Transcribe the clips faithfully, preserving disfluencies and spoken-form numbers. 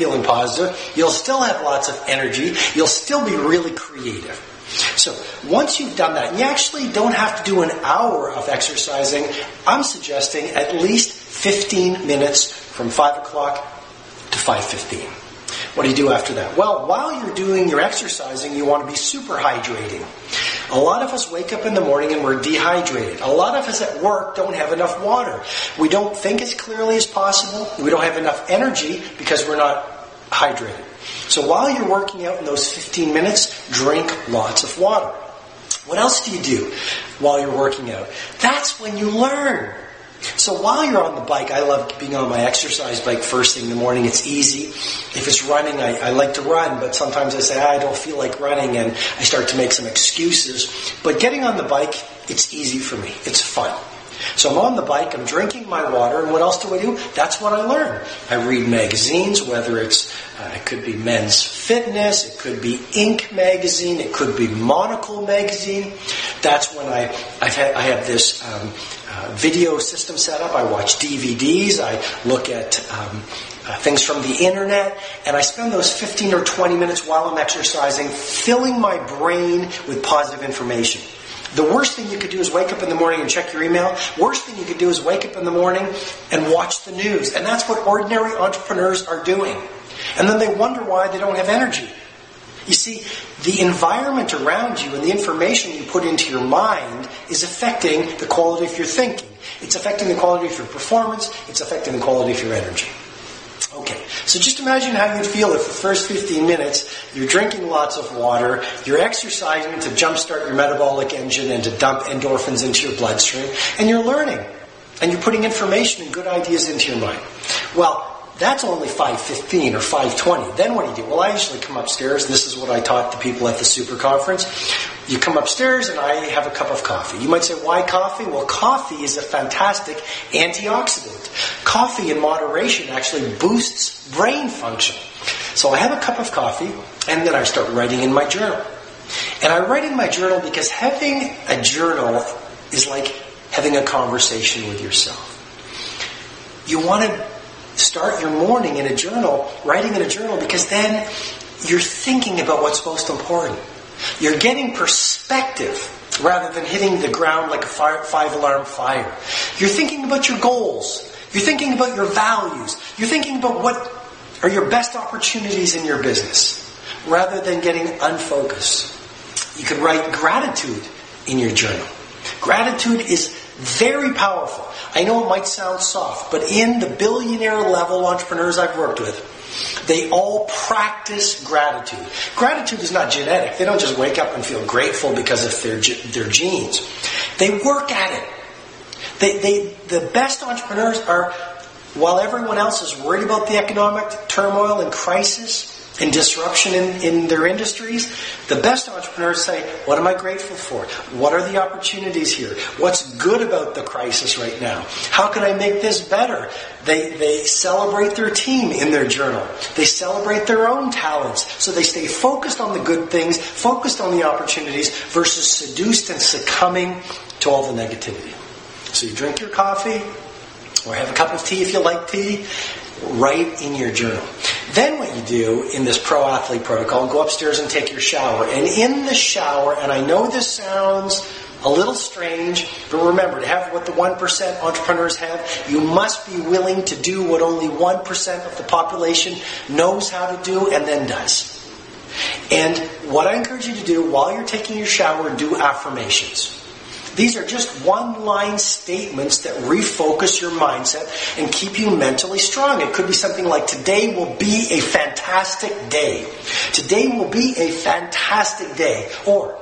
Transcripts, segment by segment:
feeling positive. You'll still have lots of energy. You'll still be really creative. So once you've done that, and you actually don't have to do an hour of exercising, I'm suggesting at least fifteen minutes from five o'clock to five fifteen. What do you do after that? Well, while you're doing your exercising, you want to be super hydrating. A lot of us wake up in the morning and we're dehydrated. A lot of us at work don't have enough water. We don't think as clearly as possible. We don't have enough energy because we're not hydrated. So while you're working out in those fifteen minutes, drink lots of water. What else do you do while you're working out? That's when you learn. So while you're on the bike, I love being on my exercise bike first thing in the morning. It's easy. If it's running, I, I like to run, but sometimes I say, I don't feel like running, and I start to make some excuses. But getting on the bike, it's easy for me. It's fun. So I'm on the bike, I'm drinking my water, and what else do I do? That's what I learn. I read magazines, whether it's, uh, it could be Men's Fitness, it could be Inc magazine, it could be Monocle magazine. That's when I I've had, I have this um, uh, video system set up. I watch D V Ds, I look at um, uh, things from the internet, and I spend those fifteen or twenty minutes while I'm exercising filling my brain with positive information. The worst thing you could do is wake up in the morning and check your email. Worst thing you could do is wake up in the morning and watch the news. And that's what ordinary entrepreneurs are doing. And then they wonder why they don't have energy. You see, the environment around you and the information you put into your mind is affecting the quality of your thinking. It's affecting the quality of your performance. It's affecting the quality of your energy. Okay, so just imagine how you'd feel if the first fifteen minutes you're drinking lots of water, you're exercising to jumpstart your metabolic engine and to dump endorphins into your bloodstream, and you're learning, and you're putting information and good ideas into your mind. Well, that's only five fifteen or five twenty. Then what do you do? Well, I usually come upstairs. This is what I taught the people at the super conference. You come upstairs and I have a cup of coffee. You might say, why coffee? Well, coffee is a fantastic antioxidant. Coffee in moderation actually boosts brain function. So I have a cup of coffee and then I start writing in my journal. And I write in my journal because having a journal is like having a conversation with yourself. You want to start your morning in a journal, writing in a journal, because then you're thinking about what's most important. You're getting perspective rather than hitting the ground like a fire, five-alarm fire. You're thinking about your goals. You're thinking about your values. You're thinking about what are your best opportunities in your business rather than getting unfocused. You could write gratitude in your journal. Gratitude is very powerful. I know it might sound soft, but in the billionaire level entrepreneurs I've worked with, they all practice gratitude. Gratitude is not genetic. They don't just wake up and feel grateful because of their their genes. They work at it. They, they, the best entrepreneurs are, while everyone else is worried about the economic turmoil and crisis and disruption in, in their industries, the best entrepreneurs say, what am I grateful for? What are the opportunities here? What's good about the crisis right now? How can I make this better? They, they celebrate their team in their journal. They celebrate their own talents. So they stay focused on the good things, focused on the opportunities, versus seduced and succumbing to all the negativity. So you drink your coffee, or have a cup of tea if you like tea, write in your journal. Then what you do in this Pro Athlete protocol, go upstairs and take your shower. And in the shower, and I know this sounds a little strange, but remember, to have what the one percent entrepreneurs have, you must be willing to do what only one percent of the population knows how to do and then does. And what I encourage you to do while you're taking your shower, do affirmations. These are just one-line statements that refocus your mindset and keep you mentally strong. It could be something like, today will be a fantastic day. Today will be a fantastic day. Or,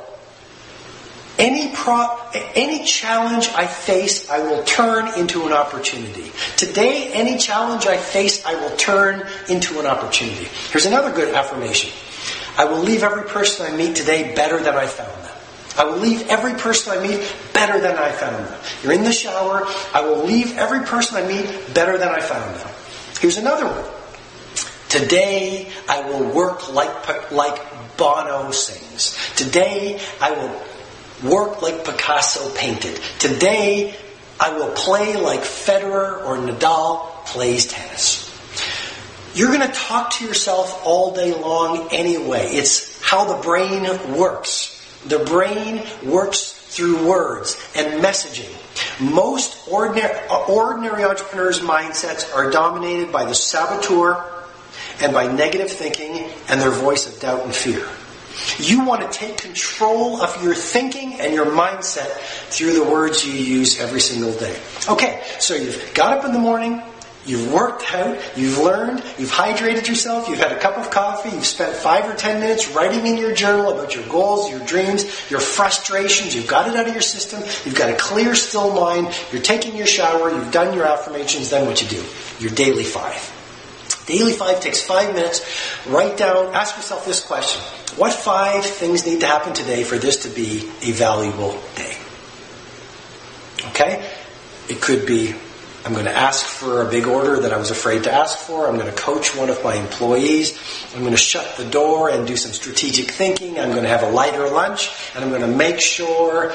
any pro- any challenge I face, I will turn into an opportunity. Today, any challenge I face, I will turn into an opportunity. Here's another good affirmation. I will leave every person I meet today better than I found them. I will leave every person I meet better than I found them. You're in the shower. I will leave every person I meet better than I found them. Here's another one. Today I will work like like Bono sings. Today I will work like Picasso painted. Today I will play like Federer or Nadal plays tennis. You're going to talk to yourself all day long anyway. It's how the brain works. The brain works through words and messaging. Most ordinary, ordinary entrepreneurs' mindsets are dominated by the saboteur and by negative thinking and their voice of doubt and fear. You want to take control of your thinking and your mindset through the words you use every single day. Okay, so you've got up in the morning, you've worked out, you've learned, you've hydrated yourself, you've had a cup of coffee, you've spent five or ten minutes writing in your journal about your goals, your dreams, your frustrations, you've got it out of your system, you've got a clear, still mind, you're taking your shower, you've done your affirmations, then what you do? Your daily five. Daily five takes five minutes. Write down, ask yourself this question. What five things need to happen today for this to be a valuable day? Okay? It could be, I'm going to ask for a big order that I was afraid to ask for. I'm going to coach one of my employees. I'm going to shut the door and do some strategic thinking. I'm going to have a lighter lunch. And I'm going to make sure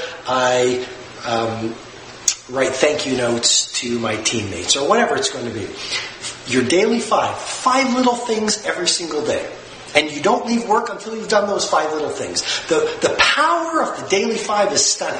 I um, write thank you notes to my teammates or whatever it's going to be. Your daily five. Five little things every single day. And you don't leave work until you've done those five little things. The, the power of the daily five is stunning.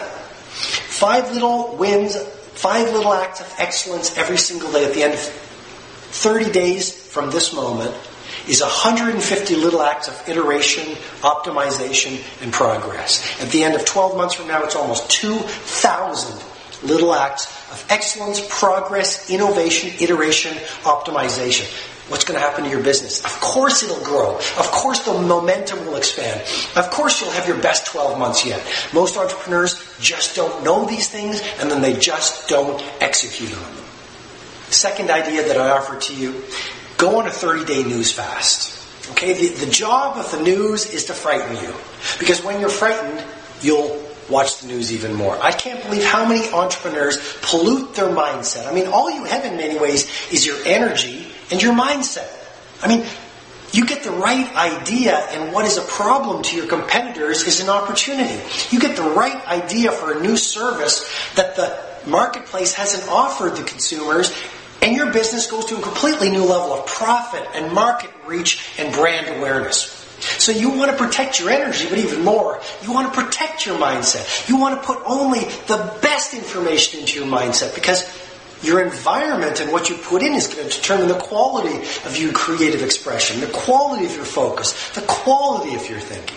Five little wins, five little acts of excellence every single day. At the end of thirty days from this moment is one hundred fifty little acts of iteration, optimization, and progress. At the end of twelve months from now, it's almost two thousand little acts of excellence, progress, innovation, iteration, optimization. What's going to happen to your business? Of course it'll grow. Of course the momentum will expand. Of course you'll have your best twelve months yet. Most entrepreneurs just don't know these things, and then they just don't execute on them. Second idea that I offer to you, go on a thirty-day news fast. Okay, the, the job of the news is to frighten you. Because when you're frightened, you'll watch the news even more. I can't believe how many entrepreneurs pollute their mindset. I mean, all you have in many ways is your energy and your mindset. I mean, you get the right idea, and what is a problem to your competitors is an opportunity. You get the right idea for a new service that the marketplace hasn't offered the consumers, and your business goes to a completely new level of profit and market reach and brand awareness. So you want to protect your energy, but even more, you want to protect your mindset. You want to put only the best information into your mindset, because your environment and what you put in is going to determine the quality of your creative expression, the quality of your focus, the quality of your thinking.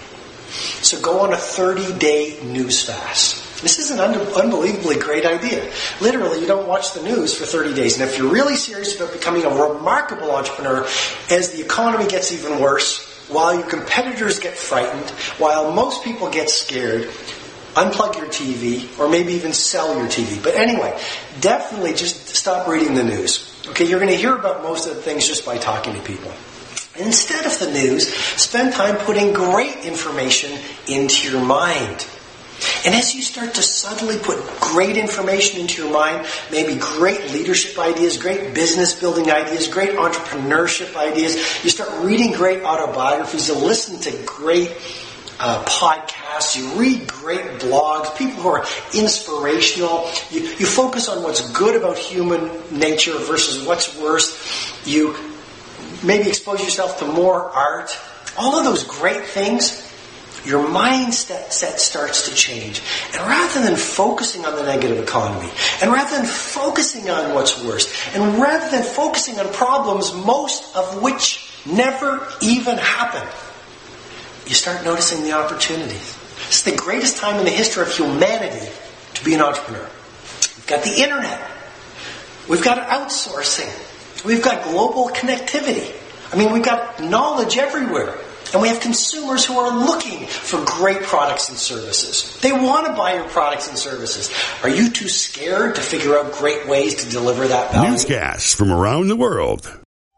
So go on a thirty-day news fast. This is an un- unbelievably great idea. Literally, you don't watch the news for thirty days. And if you're really serious about becoming a remarkable entrepreneur, as the economy gets even worse, while your competitors get frightened, while most people get scared, unplug your T V, or maybe even sell your T V. But anyway, definitely just stop reading the news. Okay, you're going to hear about most of the things just by talking to people. Instead of the news, spend time putting great information into your mind. And as you start to subtly put great information into your mind, maybe great leadership ideas, great business building ideas, great entrepreneurship ideas, you start reading great autobiographies, you listen to great uh, podcasts, you read great blogs, people who are inspirational, you, you focus on what's good about human nature versus what's worse, you maybe expose yourself to more art, all of those great things. Your mindset starts to change. And rather than focusing on the negative economy, and rather than focusing on what's worse, and rather than focusing on problems, most of which never even happen, you start noticing the opportunities. It's the greatest time in the history of humanity to be an entrepreneur. We've got the internet. We've got outsourcing. We've got global connectivity. I mean, we've got knowledge everywhere. And we have consumers who are looking for great products and services. They want to buy your products and services. Are you too scared to figure out great ways to deliver that value? Newscasts from around the world.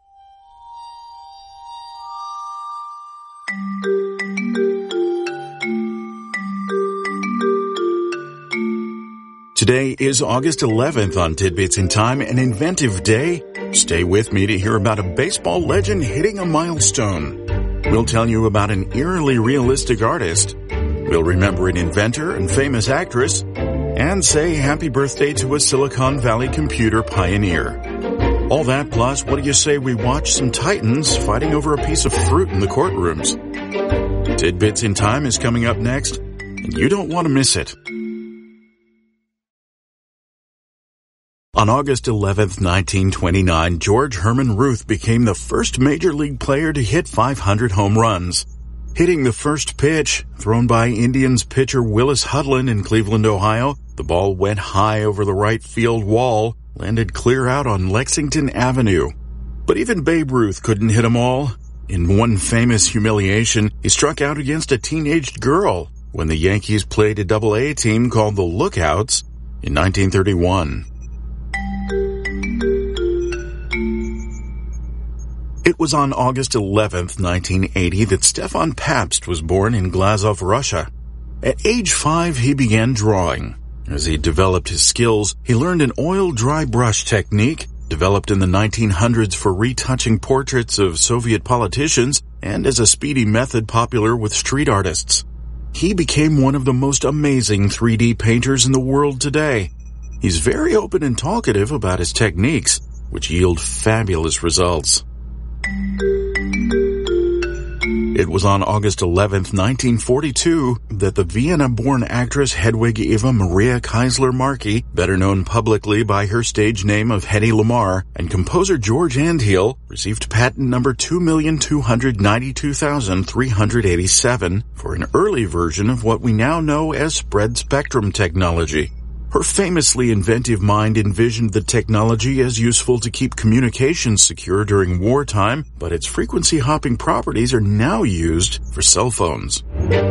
Today is August eleventh on Tidbits in Time, an inventive day. Stay with me to hear about a baseball legend hitting a milestone. We'll tell you about an eerily realistic artist. We'll remember an inventor and famous actress, and say happy birthday to a Silicon Valley computer pioneer. All that plus, what do you say we watch some titans fighting over a piece of fruit in the courtrooms? Tidbits in Time is coming up next, and you don't want to miss it. On August eleventh, nineteen twenty-nine, George Herman Ruth became the first major league player to hit five hundred home runs. Hitting the first pitch, thrown by Indians pitcher Willis Hudlin in Cleveland, Ohio, the ball went high over the right field wall, landed clear out on Lexington Avenue. But even Babe Ruth couldn't hit them all. In one famous humiliation, he struck out against a teenaged girl when the Yankees played a double A team called the Lookouts in nineteen thirty-one. It was on August eleventh, nineteen eighty, that Stefan Pabst was born in Glazov, Russia. At age five, he began drawing. As he developed his skills, he learned an oil dry brush technique developed in the nineteen hundreds for retouching portraits of Soviet politicians and as a speedy method popular with street artists. He became one of the most amazing three D painters in the world today. He's very open and talkative about his techniques, which yield fabulous results. It was on August eleventh, nineteen forty-two, that the Vienna-born actress Hedwig Eva Maria Keisler-Markey, better known publicly by her stage name of Hedy Lamarr, and composer George Andhiel received patent number two million two hundred ninety-two thousand three hundred eighty-seven for an early version of what we now know as spread-spectrum technology. Her famously inventive mind envisioned the technology as useful to keep communications secure during wartime, but its frequency-hopping properties are now used for cell phones.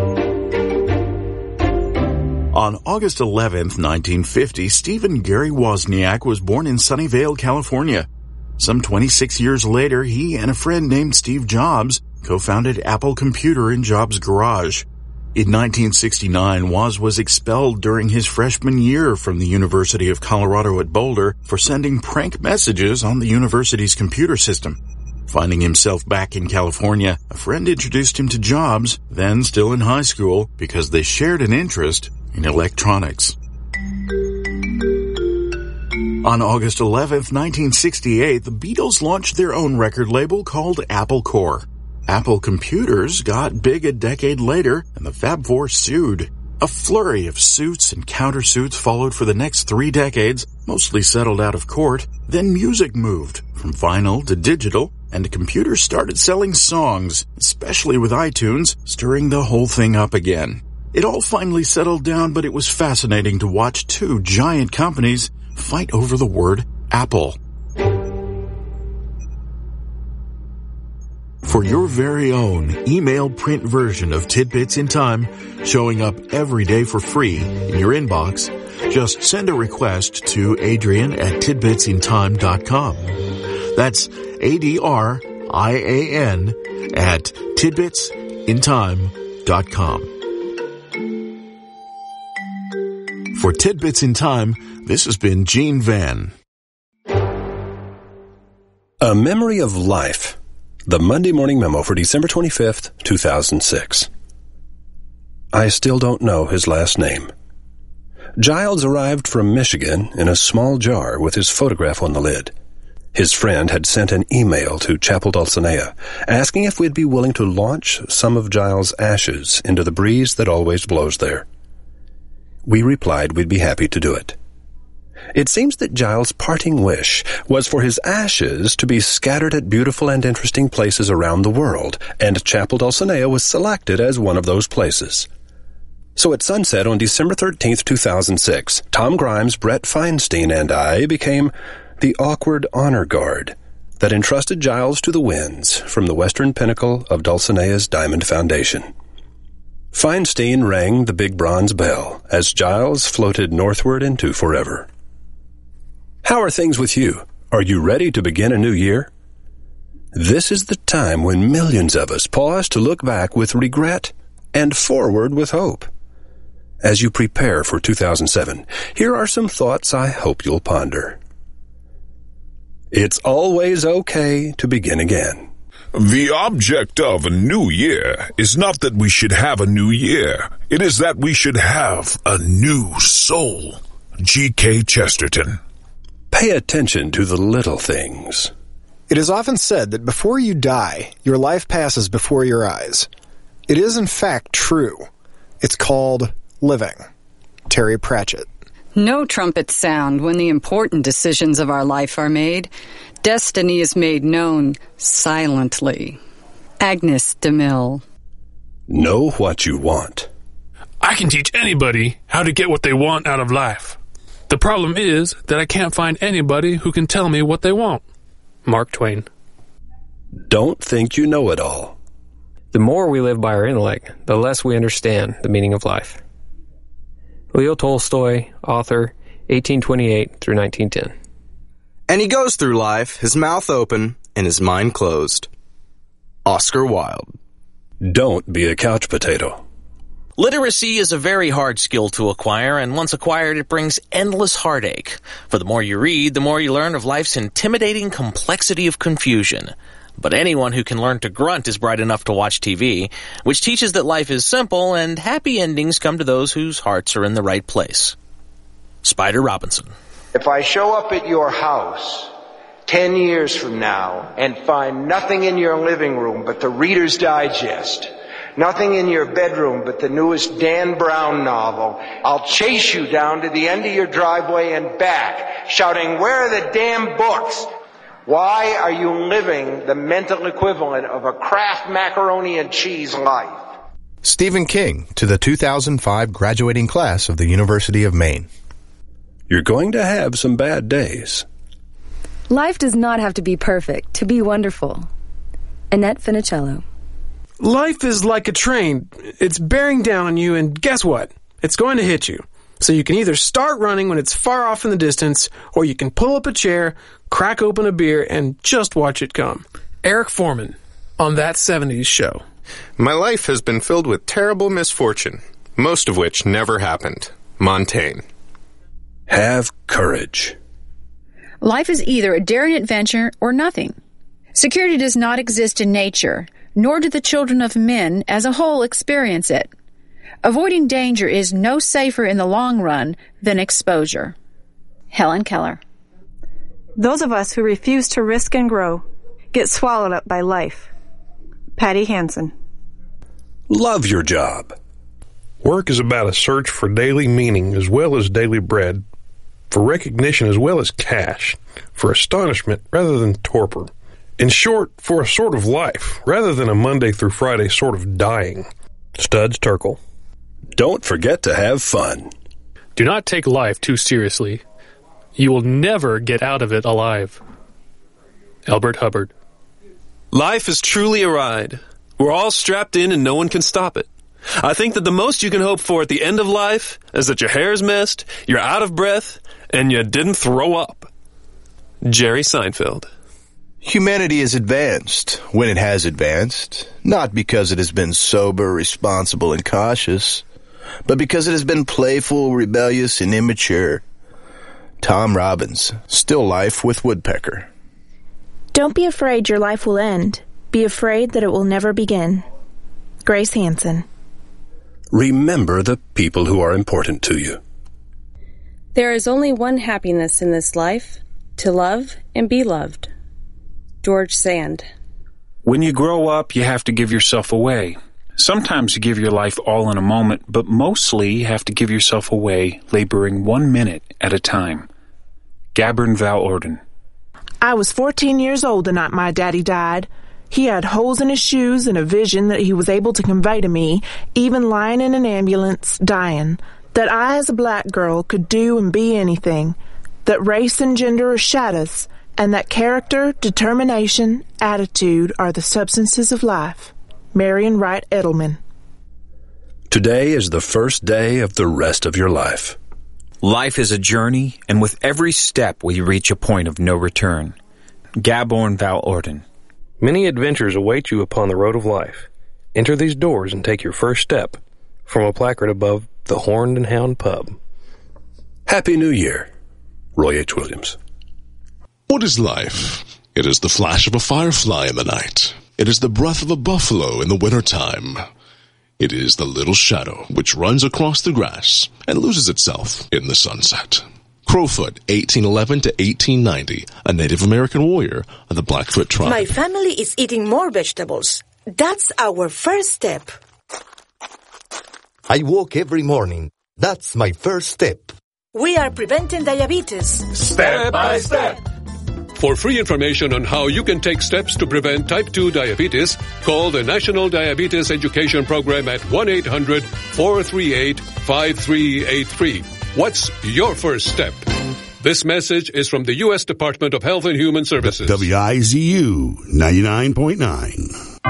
On August eleventh, nineteen fifty, Stephen Gary Wozniak was born in Sunnyvale, California. Some twenty-six years later, he and a friend named Steve Jobs co-founded Apple Computer in Jobs' garage. In nineteen sixty-nine, Woz was expelled during his freshman year from the University of Colorado at Boulder for sending prank messages on the university's computer system. Finding himself back in California, a friend introduced him to Jobs, then still in high school, because they shared an interest in electronics. On August eleventh, nineteen sixty-eight, the Beatles launched their own record label called Apple Corps. Apple Computers got big a decade later, and the Fab Four sued. A flurry of suits and countersuits followed for the next three decades, mostly settled out of court. Then music moved from vinyl to digital, and computers started selling songs, especially with iTunes, stirring the whole thing up again. It all finally settled down, but it was fascinating to watch two giant companies fight over the word Apple. For your very own email print version of Tidbits in Time, showing up every day for free in your inbox, just send a request to Adrian at tidbits in time dot com. That's A D R I A N at tidbits in time dot com. For Tidbits in Time, this has been Gene Van. A Memory of Life. The Monday Morning Memo for December twenty-fifth, two thousand six. I still don't know his last name. Giles arrived from Michigan in a small jar with his photograph on the lid. His friend had sent an email to Chapel Dulcinea asking if we'd be willing to launch some of Giles' ashes into the breeze that always blows there. We replied we'd be happy to do it. It seems that Giles' parting wish was for his ashes to be scattered at beautiful and interesting places around the world, and Chapel Dulcinea was selected as one of those places. So at sunset on December thirteenth, two thousand six, Tom Grimes, Brett Feinstein, and I became the awkward honor guard that entrusted Giles to the winds from the western pinnacle of Dulcinea's Diamond Foundation. Feinstein rang the big bronze bell as Giles floated northward into forever. How are things with you? Are you ready to begin a new year? This is the time when millions of us pause to look back with regret and forward with hope. As you prepare for two thousand seven, here are some thoughts I hope you'll ponder. It's always okay to begin again. The object of a new year is not that we should have a new year. It is that we should have a new soul. G K Chesterton. Pay attention to the little things. It is often said that before you die, your life passes before your eyes. It is in fact true. It's called living. Terry Pratchett. No trumpets sound when the important decisions of our life are made. Destiny is made known silently. Agnes DeMille. Know what you want. I can teach anybody how to get what they want out of life. The problem is that I can't find anybody who can tell me what they want. Mark Twain. Don't think you know it all. The more we live by our intellect, the less we understand the meaning of life. Leo Tolstoy, author, eighteen twenty-eight through nineteen ten. And he goes through life, his mouth open and his mind closed. Oscar Wilde. Don't be a couch potato. Literacy is a very hard skill to acquire, and once acquired, it brings endless heartache. For the more you read, the more you learn of life's intimidating complexity of confusion. But anyone who can learn to grunt is bright enough to watch T V, which teaches that life is simple and happy endings come to those whose hearts are in the right place. Spider Robinson. If I show up at your house ten years from now and find nothing in your living room but the Reader's Digest, nothing in your bedroom but the newest Dan Brown novel, I'll chase you down to the end of your driveway and back, shouting, "Where are the damn books? Why are you living the mental equivalent of a Kraft macaroni and cheese life?" Stephen King to the two thousand five graduating class of the University of Maine. You're going to have some bad days. Life does not have to be perfect to be wonderful. Annette Funicello. Life is like a train. It's bearing down on you, and guess what? It's going to hit you. So you can either start running when it's far off in the distance, or you can pull up a chair, crack open a beer, and just watch it come. Eric Foreman on That seventies Show. My life has been filled with terrible misfortune, most of which never happened. Montaigne. Have courage. Life is either a daring adventure or nothing. Security does not exist in nature, nor do the children of men as a whole experience it. Avoiding danger is no safer in the long run than exposure. Helen Keller. Those of us who refuse to risk and grow get swallowed up by life. Patty Hansen. Love your job. Work is about a search for daily meaning as well as daily bread, for recognition as well as cash, for astonishment rather than torpor. In short, for a sort of life rather than a Monday through Friday sort of dying. Studs Terkel. Don't forget to have fun. Do not take life too seriously. You will never get out of it alive. Albert Hubbard. Life is truly a ride. We're all strapped in and no one can stop it. I think that the most you can hope for at the end of life is that your hair's messed, you're out of breath, and you didn't throw up. Jerry Seinfeld. Humanity has advanced when it has advanced, not because it has been sober, responsible, and cautious, but because it has been playful, rebellious, and immature. Tom Robbins, Still Life with Woodpecker. Don't be afraid your life will end. Be afraid that it will never begin. Grace Hansen. Remember the people who are important to you. There is only one happiness in this life, to love and be loved. George Sand. When you grow up, you have to give yourself away. Sometimes you give your life all in a moment, but mostly you have to give yourself away, laboring one minute at a time. Gabbern Val Orden. I was fourteen years old the night my daddy died. He had holes in his shoes and a vision that he was able to convey to me, even lying in an ambulance, dying, that I as a black girl could do and be anything, that race and gender are shadows, and that character, determination, attitude are the substances of life. Marion Wright Edelman. Today is the first day of the rest of your life. Life is a journey, and with every step we reach a point of no return. Gaborn Val Orden. Many adventures await you upon the road of life. Enter these doors and take your first step. From a placard above the Horned and Hound Pub. Happy New Year. Roy H. Williams. What is life? It is the flash of a firefly in the night. It is the breath of a buffalo in the winter time. It is the little shadow which runs across the grass and loses itself in the sunset. Crowfoot, eighteen eleven to eighteen ninety, a Native American warrior of the Blackfoot tribe. My family is eating more vegetables. That's our first step. I walk every morning. That's my first step. We are preventing diabetes. Step by step. For free information on how you can take steps to prevent type two diabetes, call the National Diabetes Education Program at one eight hundred four three eight five three eight three. What's your first step? This message is from the U S Department of Health and Human Services. W I Z U ninety-nine point nine.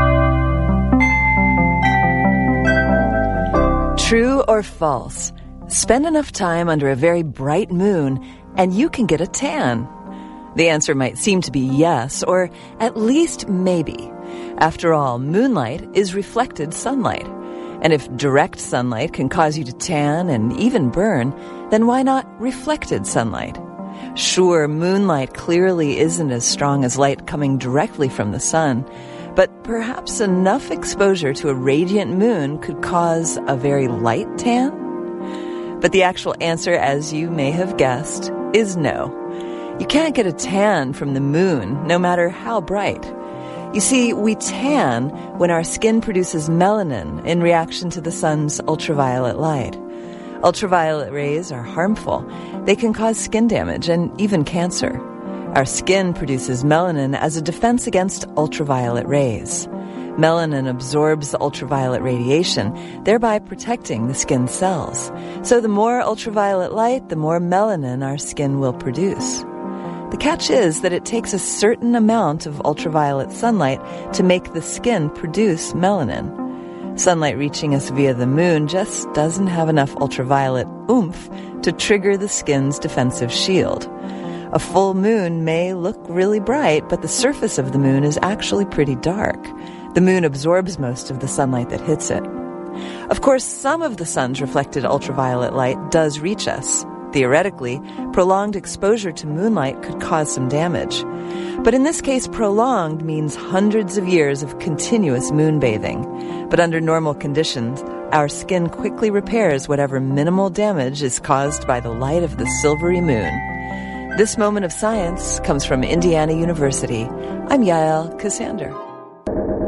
True or false? Spend enough time under a very bright moon and you can get a tan. The answer might seem to be yes, or at least maybe. After all, moonlight is reflected sunlight. And if direct sunlight can cause you to tan and even burn, then why not reflected sunlight? Sure, moonlight clearly isn't as strong as light coming directly from the sun, but perhaps enough exposure to a radiant moon could cause a very light tan? But the actual answer, as you may have guessed, is no. You can't get a tan from the moon, no matter how bright. You see, we tan when our skin produces melanin in reaction to the sun's ultraviolet light. Ultraviolet rays are harmful. They can cause skin damage and even cancer. Our skin produces melanin as a defense against ultraviolet rays. Melanin absorbs the ultraviolet radiation, thereby protecting the skin cells. So the more ultraviolet light, the more melanin our skin will produce. The catch is that it takes a certain amount of ultraviolet sunlight to make the skin produce melanin. Sunlight reaching us via the moon just doesn't have enough ultraviolet oomph to trigger the skin's defensive shield. A full moon may look really bright, but the surface of the moon is actually pretty dark. The moon absorbs most of the sunlight that hits it. Of course, some of the sun's reflected ultraviolet light does reach us. Theoretically, prolonged exposure to moonlight could cause some damage. But in this case, prolonged means hundreds of years of continuous moonbathing. But under normal conditions, our skin quickly repairs whatever minimal damage is caused by the light of the silvery moon. This moment of science comes from Indiana University. I'm Yael Cassander.